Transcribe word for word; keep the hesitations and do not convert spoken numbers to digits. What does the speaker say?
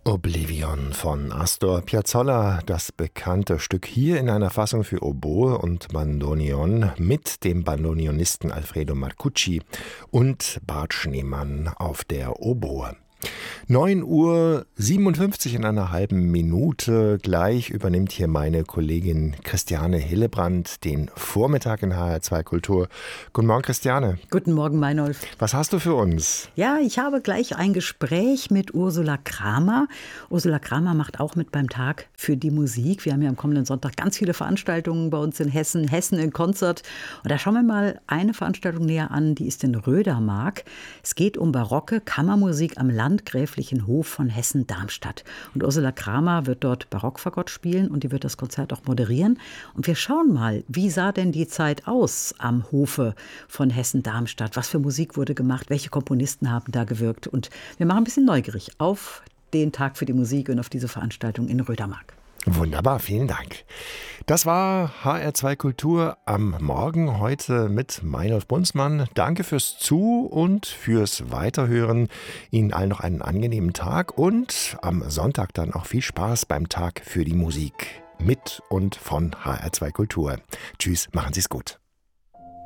Oblivion von Astor Piazzolla, das bekannte Stück hier in einer Fassung für Oboe und Bandoneon mit dem Bandoneonisten Alfredo Marcucci und Bart Schneemann auf der Oboe. neun Uhr siebenundfünfzig in einer halben Minute. Gleich übernimmt hier meine Kollegin Christiane Hillebrand den Vormittag in H R zwei Kultur. Guten Morgen, Christiane. Guten Morgen, Meinolf. Was hast du für uns? Ja, ich habe gleich ein Gespräch mit Ursula Kramer. Ursula Kramer macht auch mit beim Tag für die Musik. Wir haben ja am kommenden Sonntag ganz viele Veranstaltungen bei uns in Hessen. Hessen in Konzert. Und da schauen wir mal eine Veranstaltung näher an, die ist in Rödermark. Es geht um barocke Kammermusik am Landgräflichen Hof von Hessen-Darmstadt. Und Ursula Kramer wird dort Barockfagott spielen und die wird das Konzert auch moderieren. Und wir schauen mal, wie sah denn die Zeit aus am Hofe von Hessen-Darmstadt? Was für Musik wurde gemacht? Welche Komponisten haben da gewirkt? Und wir machen ein bisschen neugierig auf den Tag für die Musik und auf diese Veranstaltung in Rödermark. Wunderbar, vielen Dank. Das war H R zwei Kultur am Morgen heute mit Meinolf Bunzmann. Danke fürs Zu- und fürs Weiterhören. Ihnen allen noch einen angenehmen Tag und am Sonntag dann auch viel Spaß beim Tag für die Musik mit und von H R zwei Kultur. Tschüss, machen Sie es gut.